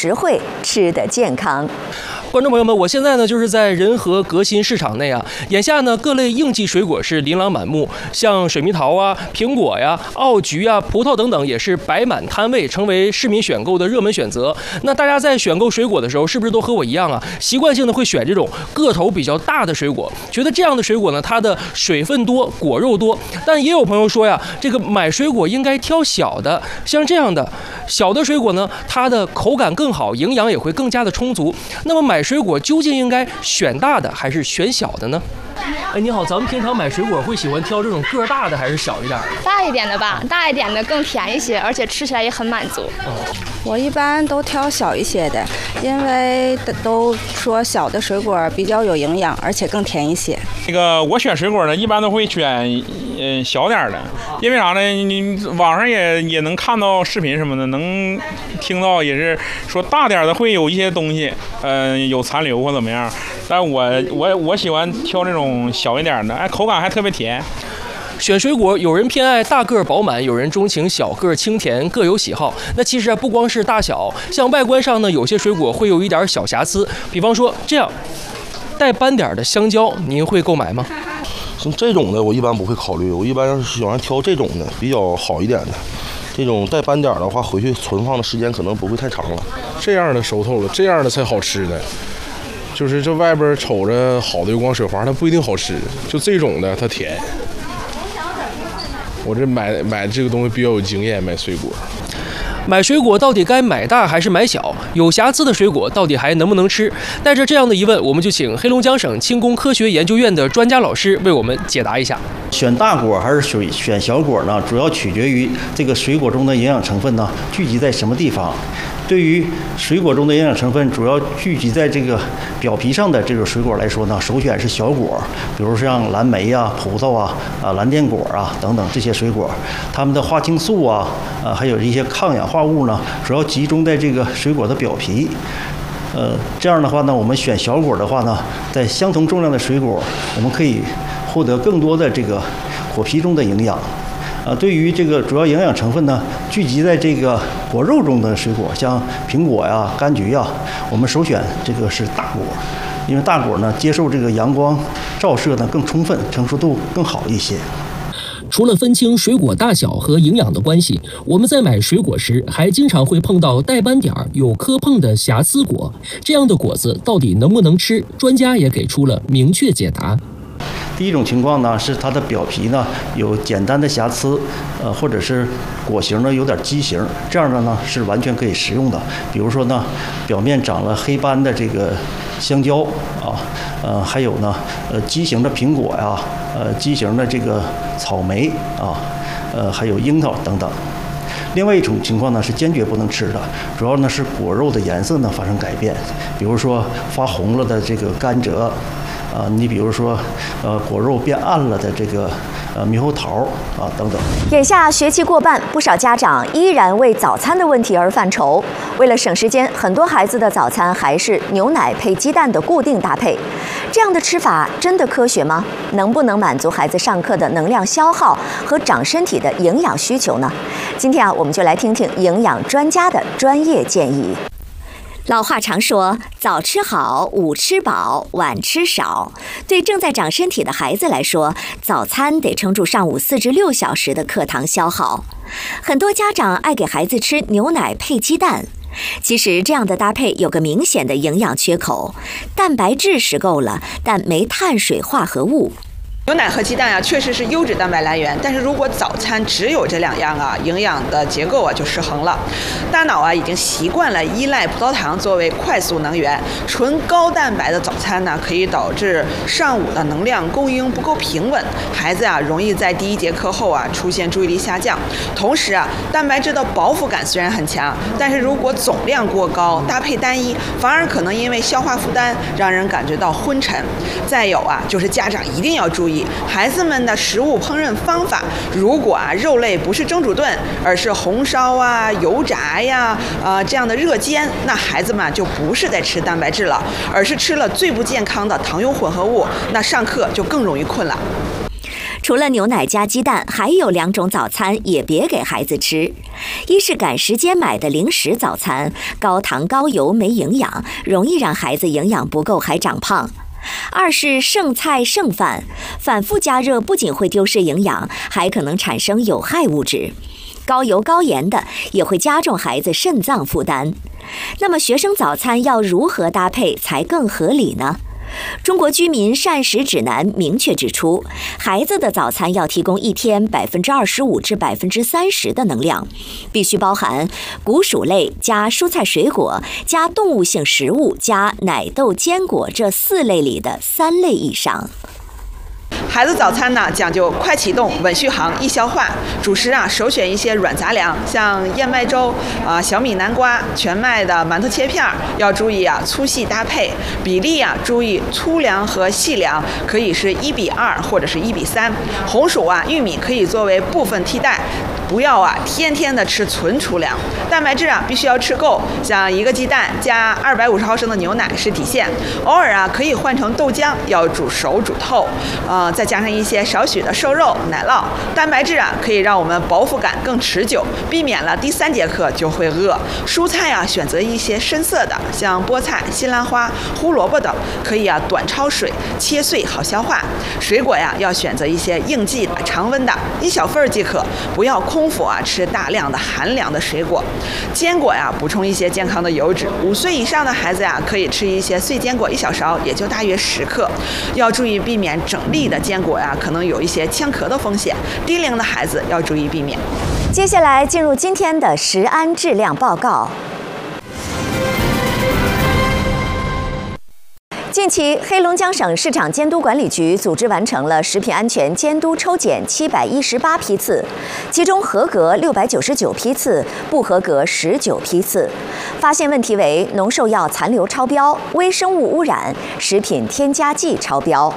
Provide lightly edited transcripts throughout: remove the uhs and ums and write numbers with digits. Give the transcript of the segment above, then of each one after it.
实惠，吃得健康。 观众朋友们，我现在呢就是在仁和革新市场内啊，眼下呢各类应季水果是琳琅满目，像水蜜桃啊、苹果呀、澳橘啊、葡萄等等也是摆满摊位，成为市民选购的热门选择。那大家在选购水果的时候，是不是都和我一样啊？习惯性的会选这种个头比较大的水果，觉得这样的水果呢，它的水分多，果肉多。但也有朋友说呀，这个买水果应该挑小的，像这样的小的水果呢，它的口感更好，营养也会更加的充足。那么买水果究竟应该选大的还是选小的呢？哎，你好，咱们平常买水果会喜欢挑这种个大的还是小一点的？ 大一点的吧，大一点的更甜一些，而且吃起来也很满足。 我一般都挑小一些的，因为都说小的水果比较有营养，而且更甜一些。 我选水果呢，一般都会选小点的，因为啥呢？你网上也能看到视频什么的，能听到也是说大点的会有一些东西，有残留或怎么样。但我喜欢挑这种小一点的，哎，口感还特别甜。 选水果，有人偏爱大个饱满，有人钟情小个清甜，各有喜好。那其实啊，不光是大小，像外观上呢，有些水果会有一点小瑕疵，比方说这样带斑点的香蕉，您会购买吗？ 像这种的我一般不会考虑，我一般是喜欢挑这种的比较好一点的。这种带斑点的话，回去存放的时间可能不会太长了。 这样的熟透了，这样的才好吃的。就是这外边瞅着好的油光水滑，它不一定好吃。就这种的它甜。我这买这个东西比较有经验，买水果。 买水果到底该买大还是买小？有瑕疵的水果到底还能不能吃？带着这样的疑问，我们就请黑龙江省轻工科学研究院的专家老师为我们解答一下。 选大果还是选小果呢？主要取决于这个水果中的营养成分呢聚集在什么地方。对于水果中的营养成分主要聚集在这个表皮上的这种水果来说呢，首选是小果，比如像蓝莓啊、葡萄啊、蓝靛果啊等等这些水果，它们的花青素啊，还有一些抗氧化物呢，主要集中在这个水果的表皮。这样的话呢，我们选小果的话呢，在相同重量的水果，我们可以获得更多的这个果皮中的营养。对于这个主要营养成分呢，聚集在这个果肉中的水果，像苹果呀、柑橘呀，我们首选这个是大果，因为大果呢接受这个阳光照射呢更充分，成熟度更好一些。 除了分清水果大小和营养的关系，我们在买水果时还经常会碰到带斑点、有磕碰的瑕疵果，这样的果子到底能不能吃？专家也给出了明确解答。 第一种情况呢，是它的表皮呢有简单的瑕疵，或者是果形呢有点畸形，这样的呢是完全可以食用的。比如说呢，表面长了黑斑的这个香蕉啊，还有呢，畸形的苹果呀，畸形的这个草莓啊，还有樱桃等等。另外一种情况呢是坚决不能吃的，主要呢是果肉的颜色呢发生改变，比如说发红了的这个甘蔗。你比如说，果肉变暗了的这个猕猴桃啊等等。 眼下学期过半，不少家长依然为早餐的问题而犯愁。为了省时间，很多孩子的早餐还是牛奶配鸡蛋的固定搭配。这样的吃法真的科学吗？能不能满足孩子上课的能量消耗和长身体的营养需求呢？今天我们就来听听营养专家的专业建议。老话常说，早吃好，午吃饱，晚吃少。对正在长身体的孩子来说，早餐得撑住上午4至6小时的课堂消耗。很多家长爱给孩子吃牛奶配鸡蛋，其实这样的搭配有个明显的营养缺口，蛋白质是够了，但没碳水化合物。 牛奶和鸡蛋啊，确实是优质蛋白来源，但是如果早餐只有这2样啊，营养的结构啊就失衡了。大脑啊已经习惯了依赖葡萄糖作为快速能源，纯高蛋白的早餐呢，可以导致上午的能量供应不够平稳，孩子啊容易在第1节课后啊出现注意力下降。同时啊，蛋白质的饱腹感虽然很强，但是如果总量过高，搭配单一，反而可能因为消化负担让人感觉到昏沉。再有啊，就是家长一定要注意孩子们的食物烹饪方法，如果啊肉类不是蒸煮炖，而是红烧啊、油炸呀、这样的热煎，那孩子们就不是在吃蛋白质了，而是吃了最不健康的糖油混合物，那上课就更容易困了。 除了牛奶加鸡蛋，还有2种早餐也别给孩子吃。一是赶时间买的零食早餐，高糖高油没营养，容易让孩子营养不够还长胖。2是剩菜剩饭，反复加热不仅会丢失营养，还可能产生有害物质。高油高盐的也会加重孩子肾脏负担。那么学生早餐要如何搭配才更合理呢？中国居民膳食指南明确指出，孩子的早餐要提供一天25%至30%的能量，必须包含谷薯类加蔬菜水果加动物性食物加奶豆坚果这4类里的3类以上。 孩子早餐呢讲究快启动、稳续航、易消化。主食啊，首选一些软杂粮，像燕麦粥、小米南瓜、全麦的馒头切片，要注意啊粗细搭配比例啊，注意粗粮和细粮可以是1:2或者是1:3。红薯啊、玉米可以作为部分替代。不要啊天天的吃纯粗粮，蛋白质啊必须要吃够，像1个鸡蛋加250毫升的牛奶是底线，偶尔啊可以换成豆浆，要煮熟煮透，再加上一些少许的瘦肉、奶酪，蛋白质啊可以让我们饱腹感更持久，避免了第3节课就会饿。蔬菜啊选择一些深色的，像菠菜、西兰花、胡萝卜等，可以啊短焯水，切碎好消化。水果呀要选择一些应季的、常温的，1小份即可，不要空腹啊吃大量的寒凉的水果。坚果呀补充一些健康的油脂，5岁以上的孩子呀可以吃一些碎坚果1小勺，也就大约10克。要注意避免整粒的坚果呀可能有一些呛咳的风险，低龄的孩子要注意避免。 接下来进入今天的食安质量报告。近期，黑龙江省市场监督管理局组织完成了食品安全监督抽检718批次，其中合格699批次，不合格19批次。发现问题为农兽药残留超标、微生物污染、食品添加剂超标。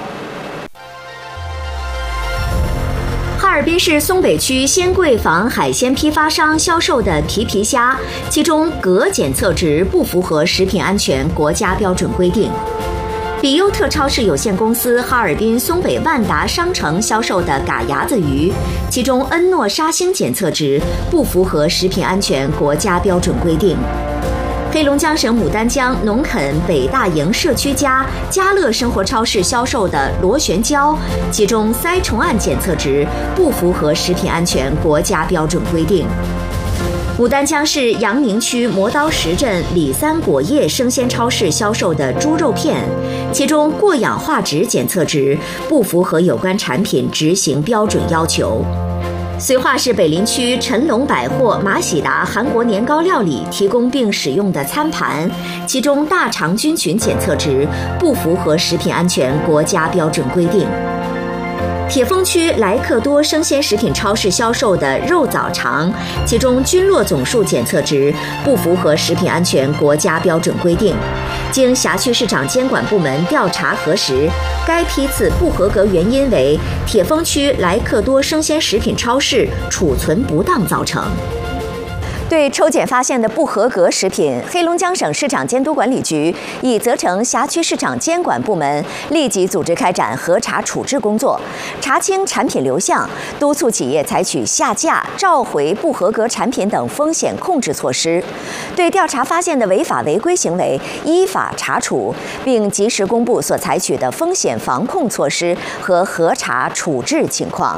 哈尔滨市松北区仙桂坊海鲜批发商销售的皮虾，其中镉检测值不符合食品安全国家标准规定。比优特超市有限公司哈尔滨松北万达商城销售的嘎牙子鱼，其中恩诺沙星检测值不符合食品安全国家标准规定。黑龙江省牡丹江农垦北大营社区家乐生活超市销售的螺旋椒，其中腮虫胺检测值不符合食品安全国家标准规定。牡丹江市阳明区磨刀石镇李三果业生鲜超市销售的猪肉片，其中过氧化酯检测值不符合有关产品执行标准要求。绥化市北林区陈龙百货马喜达韩国年糕料理提供并使用的餐盘，其中大肠菌群检测值不符合食品安全国家标准规定。铁峰区莱克多生鲜食品超市销售的肉枣肠，其中菌落总数检测值不符合食品安全国家标准规定。经辖区市场监管部门调查核实，该批次不合格原因为铁峰区莱克多生鲜食品超市储存不当造成。对抽检发现的不合格食品，黑龙江省市场监督管理局已责成辖区市场监管部门立即组织开展核查处置工作，查清产品流向，督促企业采取下架、召回不合格产品等风险控制措施，对调查发现的违法违规行为依法查处，并及时公布所采取的风险防控措施和核查处置情况。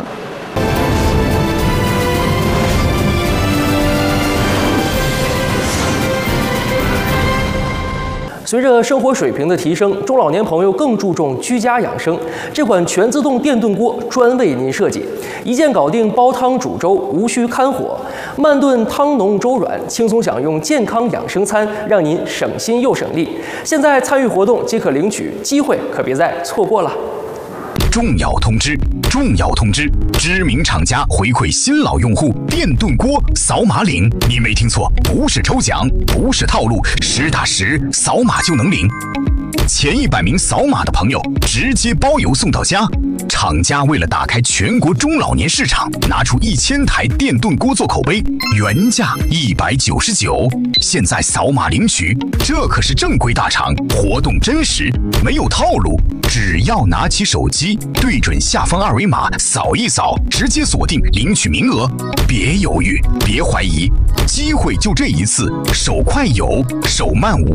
随着生活水平的提升，中老年朋友更注重居家养生。这款全自动电炖锅专为您设计，一键搞定煲汤煮粥，无需看火，慢炖汤浓粥软，轻松享用健康养生餐，让您省心又省力。现在参与活动即可领取，机会可别再错过了。 重要通知！重要通知！知名厂家回馈新老用户电炖锅扫码领，你没听错，不是抽奖，不是套路，实打实扫码就能领。 前100名扫码的朋友直接包邮送到家。厂家为了打开全国中老年市场，拿出1000台电炖锅做口碑，原价199，现在扫码领取，这可是正规大厂，活动真实，没有套路。只要拿起手机，对准下方2维码扫一扫，直接锁定领取名额。别犹豫，别怀疑，机会就这一次，手快有，手慢无。